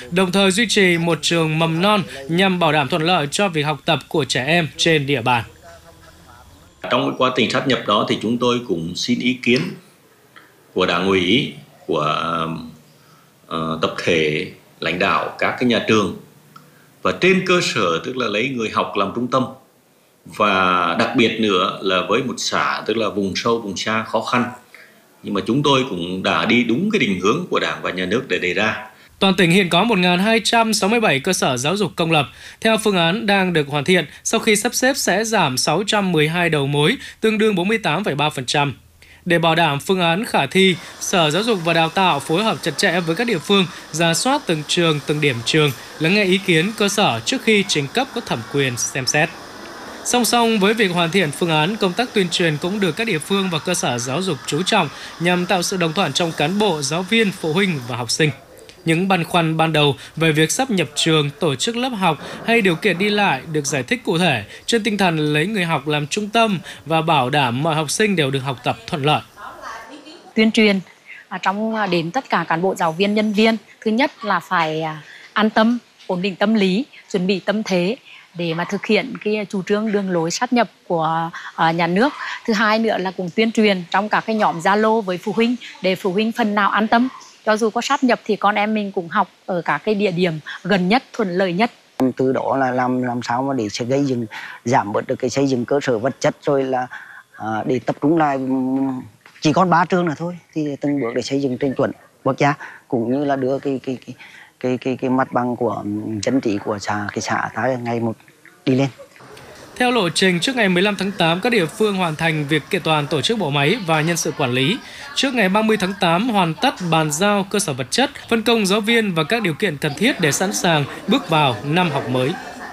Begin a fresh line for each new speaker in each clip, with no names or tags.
đồng thời duy trì một trường mầm non nhằm bảo đảm thuận lợi cho việc học tập của trẻ em trên địa bàn.
Trong quá trình sát nhập đó thì chúng tôi cũng xin ý kiến của Đảng ủy, của tập thể lãnh đạo các cái nhà trường, và trên cơ sở tức là lấy người học làm trung tâm, và đặc biệt nữa là với một xã tức là vùng sâu vùng xa khó khăn, nhưng mà chúng tôi cũng đã đi đúng cái định hướng của Đảng và Nhà nước để đề ra.
Toàn tỉnh hiện có 1.267 cơ sở giáo dục công lập. Theo phương án đang được hoàn thiện, sau khi sắp xếp sẽ giảm 612 đầu mối, tương đương 48,3%. Để bảo đảm phương án khả thi, Sở Giáo dục và Đào tạo phối hợp chặt chẽ với các địa phương, rà soát từng trường, từng điểm trường, lắng nghe ý kiến cơ sở trước khi trình cấp có thẩm quyền xem xét. Song song với việc hoàn thiện phương án, công tác tuyên truyền cũng được các địa phương và cơ sở giáo dục chú trọng nhằm tạo sự đồng thuận trong cán bộ, giáo viên, phụ huynh và học sinh. Những băn khoăn ban đầu về việc sáp nhập trường, tổ chức lớp học hay điều kiện đi lại được giải thích cụ thể trên tinh thần lấy người học làm trung tâm và bảo đảm mọi học sinh đều được học tập thuận lợi.
Tuyên truyền đến tất cả cán bộ, giáo viên, nhân viên, thứ nhất là phải an tâm, ổn định tâm lý, chuẩn bị tâm thế để mà thực hiện cái chủ trương đường lối sát nhập của nhà nước. Thứ hai nữa là cùng tuyên truyền trong các cái nhóm Zalo với phụ huynh để phụ huynh phần nào an tâm. Cho dù có sát nhập thì con em mình cũng học ở các cái địa điểm gần nhất, thuận lợi nhất.
Từ đó là làm sao mà để sẽ gây dựng, giảm bớt được cái xây dựng cơ sở vật chất, rồi là để tập trung lại chỉ còn 3 trường nữa thôi, thì từng bước để xây dựng trên chuẩn quốc gia, cũng như là đưa cái mặt bằng của dân trí của cái xã ta ngày một đi lên.
Theo lộ trình, trước ngày 15 tháng 8, các địa phương hoàn thành việc kiện toàn tổ chức bộ máy và nhân sự quản lý. Trước ngày 30 tháng 8, hoàn tất bàn giao cơ sở vật chất, phân công giáo viên và các điều kiện cần thiết để sẵn sàng bước vào năm học mới.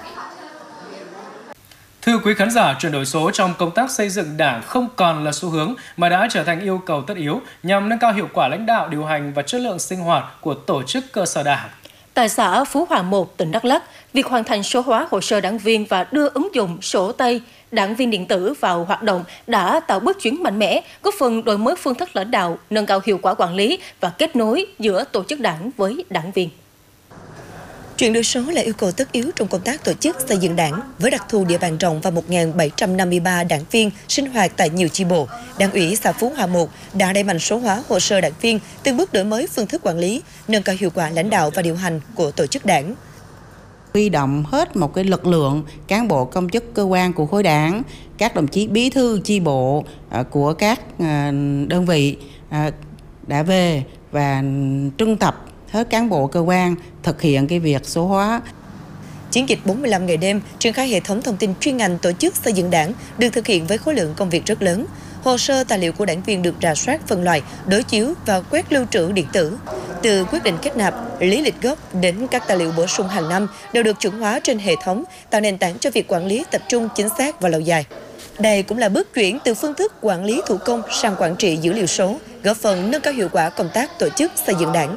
Thưa quý khán giả, chuyển đổi số trong công tác xây dựng Đảng không còn là xu hướng mà đã trở thành yêu cầu tất yếu nhằm nâng cao hiệu quả lãnh đạo, điều hành và chất lượng sinh hoạt của tổ chức cơ sở Đảng.
Tại xã Phú Hòa 1, tỉnh Đắk Lắk, việc hoàn thành số hóa hồ sơ đảng viên và đưa ứng dụng sổ tay đảng viên điện tử vào hoạt động đã tạo bước chuyển mạnh mẽ, góp phần đổi mới phương thức lãnh đạo, nâng cao hiệu quả quản lý và kết nối giữa tổ chức đảng với đảng viên.
Chuyển đổi số là yêu cầu tất yếu trong công tác tổ chức xây dựng đảng. Với đặc thù địa bàn rộng và 1.753 đảng viên sinh hoạt tại nhiều chi bộ, Đảng ủy xã Phú Hòa 1 đã đẩy mạnh số hóa hồ sơ đảng viên, từng bước đổi mới phương thức quản lý, nâng cao hiệu quả lãnh đạo và điều hành của tổ chức đảng.
Huy động hết một cái lực lượng cán bộ công chức cơ quan của khối đảng, các đồng chí bí thư chi bộ của các đơn vị đã về và trưng tập hết cán bộ cơ quan thực hiện cái việc số hóa.
Chiến dịch 45 ngày đêm triển khai hệ thống thông tin chuyên ngành tổ chức xây dựng đảng được thực hiện với khối lượng công việc rất lớn. Hồ sơ tài liệu của đảng viên được rà soát, phân loại, đối chiếu và quét lưu trữ điện tử. Từ quyết định kết nạp, lý lịch gốc đến các tài liệu bổ sung hàng năm đều được chuẩn hóa trên hệ thống, tạo nền tảng cho việc quản lý tập trung, chính xác và lâu dài. Đây cũng là bước chuyển từ phương thức quản lý thủ công sang quản trị dữ liệu số, góp phần nâng cao hiệu quả công tác tổ chức xây dựng đảng.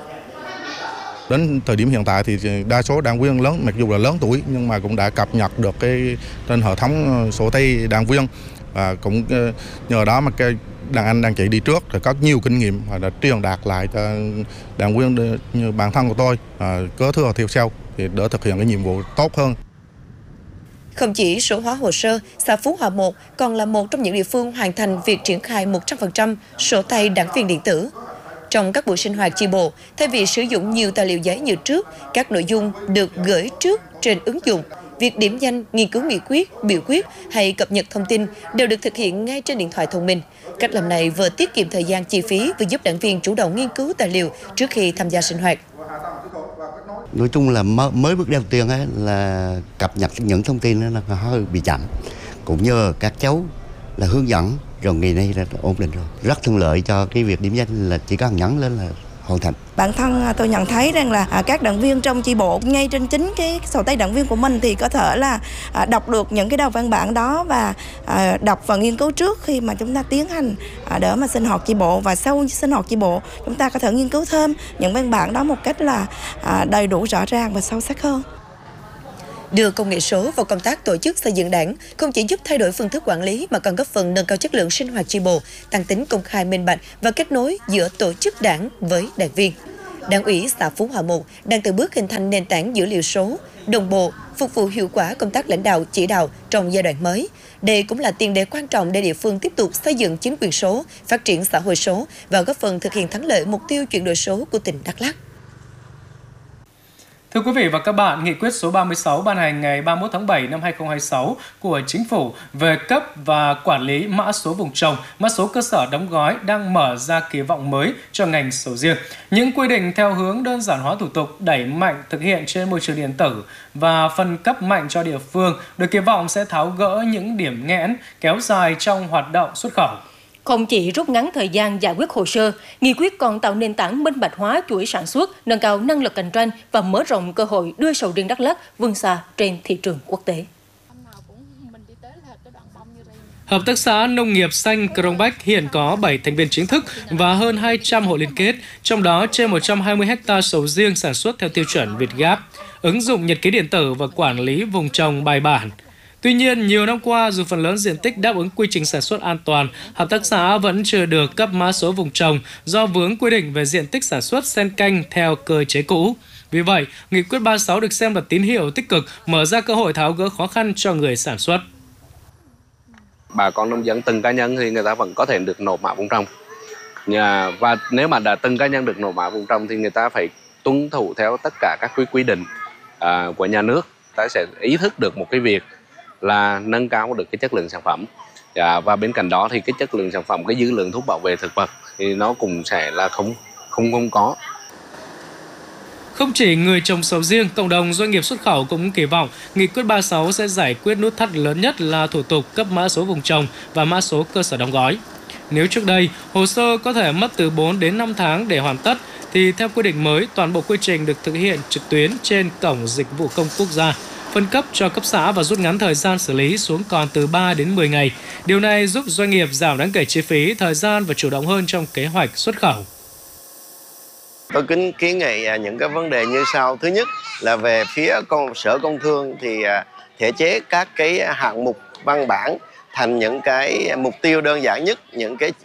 Đến thời điểm hiện tại thì đa số đảng viên lớn, mặc dù là lớn tuổi nhưng mà cũng đã cập nhật được cái trên hệ thống sổ tay đảng viên, và cũng nhờ đó mà cái đàn anh đang chạy đi trước thì có nhiều kinh nghiệm và đã truyền đạt lại cho đảng viên như bản thân của tôi kế thừa theo sau thì đỡ thực hiện cái nhiệm vụ tốt hơn.
Không chỉ số hóa hồ sơ, xã Phú Hòa 1 còn là một trong những địa phương hoàn thành việc triển khai 100% sổ tay đảng viên điện tử. Trong các buổi sinh hoạt chi bộ, thay vì sử dụng nhiều tài liệu giấy như trước, các nội dung được gửi trước trên ứng dụng. Việc điểm danh, nghiên cứu nghị quyết, biểu quyết hay cập nhật thông tin đều được thực hiện ngay trên điện thoại thông minh. Cách làm này vừa tiết kiệm thời gian, chi phí, vừa giúp đảng viên chủ động nghiên cứu tài liệu trước khi tham gia sinh hoạt.
Nói chung là mới bước đầu tiên là cập nhật những thông tin nó hơi bị chậm. Cũng nhờ các cháu là hướng dẫn, rồi ngày nay là ổn định rồi. Rất thuận lợi cho cái việc điểm danh, là chỉ có nhấn lên là hoàn thành.
Bản thân tôi nhận thấy rằng là các đảng viên trong chi bộ ngay trên chính cái sổ tay đảng viên của mình thì có thể là đọc được những cái đầu văn bản đó và đọc và nghiên cứu trước khi mà chúng ta tiến hành để mà sinh hoạt chi bộ, và sau sinh hoạt chi bộ chúng ta có thể nghiên cứu thêm những văn bản đó một cách là đầy đủ, rõ ràng và sâu sắc hơn.
Đưa công nghệ số vào công tác tổ chức xây dựng đảng không chỉ giúp thay đổi phương thức quản lý mà còn góp phần nâng cao chất lượng sinh hoạt chi bộ, tăng tính công khai, minh bạch và kết nối giữa tổ chức đảng với đảng viên. Đảng ủy xã Phú Hòa 1 đang từng bước hình thành nền tảng dữ liệu số, đồng bộ, phục vụ hiệu quả công tác lãnh đạo, chỉ đạo trong giai đoạn mới. Đây cũng là tiền đề quan trọng để địa phương tiếp tục xây dựng chính quyền số, phát triển xã hội số và góp phần thực hiện thắng lợi mục tiêu chuyển đổi số của tỉnh Đắk Lắk.
Thưa quý vị và các bạn, Nghị quyết số 36 ban hành ngày 31 tháng 7 năm 2026 của Chính phủ về cấp và quản lý mã số vùng trồng, mã số cơ sở đóng gói đang mở ra kỳ vọng mới cho ngành sầu riêng. Những quy định theo hướng đơn giản hóa thủ tục, đẩy mạnh thực hiện trên môi trường điện tử và phân cấp mạnh cho địa phương được kỳ vọng sẽ tháo gỡ những điểm nghẽn kéo dài trong hoạt động xuất khẩu.
Không chỉ rút ngắn thời gian giải quyết hồ sơ, nghị quyết còn tạo nền tảng minh bạch hóa chuỗi sản xuất, nâng cao năng lực cạnh tranh và mở rộng cơ hội đưa sầu riêng Đắk Lắk vươn xa trên thị trường quốc tế.
Hợp tác xã Nông nghiệp xanh Crong Bách hiện có 7 thành viên chính thức và hơn 200 hộ liên kết, trong đó trên 120 ha sầu riêng sản xuất theo tiêu chuẩn Việt Gap, ứng dụng nhật ký điện tử và quản lý vùng trồng bài bản. Tuy nhiên, nhiều năm qua, dù phần lớn diện tích đáp ứng quy trình sản xuất an toàn, hợp tác xã vẫn chưa được cấp mã số vùng trồng do vướng quy định về diện tích sản xuất xen canh theo cơ chế cũ. Vì vậy, Nghị quyết 36 được xem là tín hiệu tích cực, mở ra cơ hội tháo gỡ khó khăn cho người sản xuất.
Bà con nông dân từng cá nhân thì người ta vẫn có thể được nộp mã vùng trồng. Và nếu mà đã từng cá nhân được nộp mã vùng trồng thì người ta phải tuân thủ theo tất cả các quy định của nhà nước. Ta sẽ ý thức được một cái việc là nâng cao được cái chất lượng sản phẩm, và bên cạnh đó thì cái chất lượng sản phẩm, cái dư lượng thuốc bảo vệ thực vật thì nó cũng sẽ là không có.
Không chỉ người trồng sầu riêng, cộng đồng doanh nghiệp xuất khẩu cũng kỳ vọng Nghị quyết 36 sẽ giải quyết nút thắt lớn nhất là thủ tục cấp mã số vùng trồng và mã số cơ sở đóng gói. Nếu trước đây hồ sơ có thể mất từ 4 đến 5 tháng để hoàn tất, thì theo quy định mới, toàn bộ quy trình được thực hiện trực tuyến trên cổng dịch vụ công quốc gia, phân cấp cho cấp xã và rút ngắn thời gian xử lý xuống còn từ 3 đến 10 ngày. Điều này giúp doanh nghiệp giảm đáng kể chi phí, thời gian và chủ động hơn trong kế hoạch xuất khẩu.
Tôi kính kiến nghị những cái vấn đề như sau. Thứ nhất là về phía Sở Công Thương thì thể chế các cái hạng mục văn bản thành những cái mục tiêu đơn giản nhất, những cái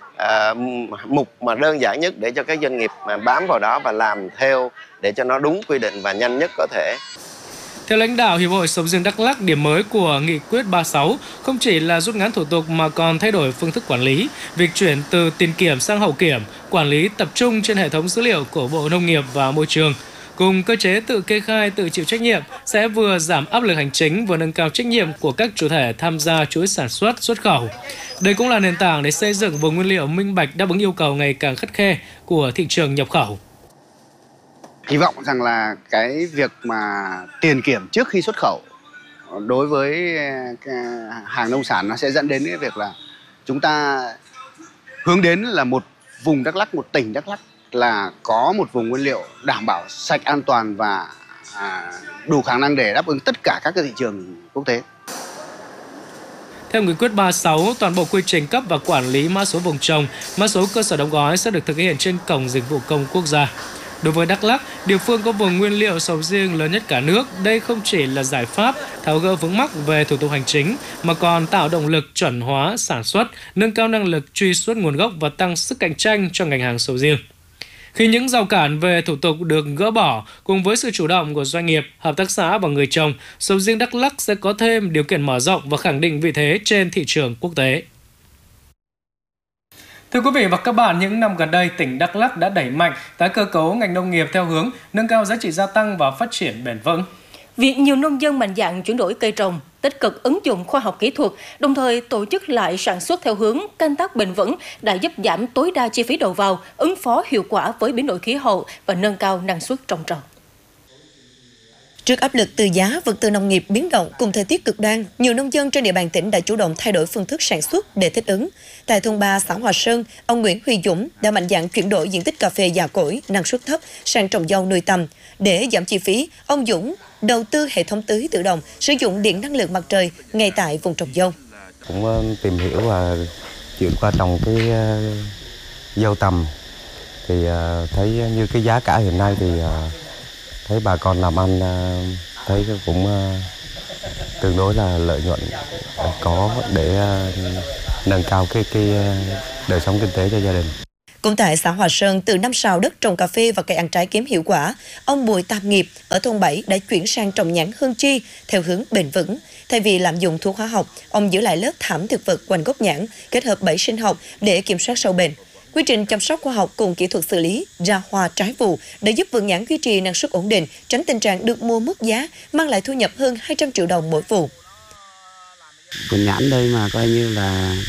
mục mà đơn giản nhất để cho các doanh nghiệp mà bám vào đó và làm theo để cho nó đúng quy định và nhanh nhất có thể.
Theo lãnh đạo Hiệp hội Sầu riêng Đắk Lắk, điểm mới của Nghị quyết 36 không chỉ là rút ngắn thủ tục mà còn thay đổi phương thức quản lý. Việc chuyển từ tiền kiểm sang hậu kiểm, quản lý tập trung trên hệ thống dữ liệu của Bộ Nông nghiệp và Môi trường, cùng cơ chế tự kê khai, tự chịu trách nhiệm sẽ vừa giảm áp lực hành chính, vừa nâng cao trách nhiệm của các chủ thể tham gia chuỗi sản xuất, xuất khẩu. Đây cũng là nền tảng để xây dựng vùng nguyên liệu minh bạch đáp ứng yêu cầu ngày càng khắt khe của thị trường nhập khẩu.
Hy vọng rằng là cái việc mà tiền kiểm trước khi xuất khẩu đối với hàng nông sản nó sẽ dẫn đến cái việc là chúng ta hướng đến là một vùng Đắk Lắk, một tỉnh Đắk Lắk là có một vùng nguyên liệu đảm bảo sạch, an toàn và đủ khả năng để đáp ứng tất cả các cái thị trường quốc tế.
Theo Nghị quyết 36, toàn bộ quy trình cấp và quản lý mã số vùng trồng, mã số cơ sở đóng gói sẽ được thực hiện trên cổng dịch vụ công quốc gia. Đối với Đắk Lắk, địa phương có vùng nguyên liệu sầu riêng lớn nhất cả nước, đây không chỉ là giải pháp tháo gỡ vướng mắc về thủ tục hành chính, mà còn tạo động lực chuẩn hóa sản xuất, nâng cao năng lực truy xuất nguồn gốc và tăng sức cạnh tranh cho ngành hàng sầu riêng. Khi những rào cản về thủ tục được gỡ bỏ, cùng với sự chủ động của doanh nghiệp, hợp tác xã và người trồng, sầu riêng Đắk Lắk sẽ có thêm điều kiện mở rộng và khẳng định vị thế trên thị trường quốc tế. Thưa quý vị và các bạn, những năm gần đây, tỉnh Đắk Lắk đã đẩy mạnh tái cơ cấu ngành nông nghiệp theo hướng nâng cao giá trị gia tăng và phát triển bền vững.
Việc nhiều nông dân mạnh dạn chuyển đổi cây trồng, tích cực ứng dụng khoa học kỹ thuật, đồng thời tổ chức lại sản xuất theo hướng canh tác bền vững đã giúp giảm tối đa chi phí đầu vào, ứng phó hiệu quả với biến đổi khí hậu và nâng cao năng suất trồng trọt.
Trước áp lực từ giá vật tư nông nghiệp biến động cùng thời tiết cực đoan, nhiều nông dân trên địa bàn tỉnh đã chủ động thay đổi phương thức sản xuất để thích ứng. Tại thôn 3 xã Hòa Sơn, ông Nguyễn Huy Dũng đã mạnh dạn chuyển đổi diện tích cà phê già cỗi, năng suất thấp sang trồng dâu nuôi tầm. Để giảm chi phí, ông Dũng đầu tư hệ thống tưới tự động, sử dụng điện năng lượng mặt trời ngay tại vùng trồng dâu.
Cũng tìm hiểu và chuyển qua trồng cái dâu tầm thì thấy như cái giá cả hiện nay thì thấy bà con làm ăn thấy cũng tương đối là lợi nhuận có để nâng cao cái đời sống kinh tế cho gia đình.
Cũng tại xã Hòa Sơn, từ năm sào đất trồng cà phê và cây ăn trái kém hiệu quả, ông Bùi Tam Nghiệp ở thôn 7 đã chuyển sang trồng nhãn hương chi theo hướng bền vững. Thay vì lạm dụng thuốc hóa học, ông giữ lại lớp thảm thực vật quanh gốc nhãn, kết hợp bẫy sinh học để kiểm soát sâu bệnh. Quy trình chăm sóc khoa học cùng kỹ thuật xử lý ra hoa trái vụ để giúp vườn nhãn duy trì năng suất ổn định, tránh tình trạng được mua mất giá, mang lại thu nhập hơn 200 triệu đồng mỗi vụ.
Vườn nhãn đây mà coi như là